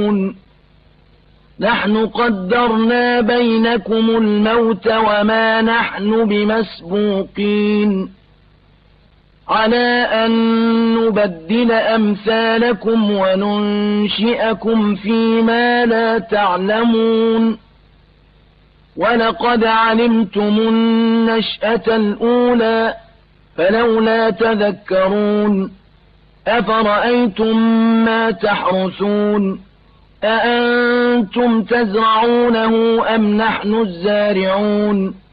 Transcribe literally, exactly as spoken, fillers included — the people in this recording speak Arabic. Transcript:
تعلمون نحن قدرنا بينكم الموت وما نحن بمسبوقين على أن نبدل أمثالكم وننشئكم فيما لا تعلمون ولقد علمتم النشأة الأولى فلولا تذكرون أفرأيتم ما تحرثون أأنتم تزرعونه أم نحن الزارعون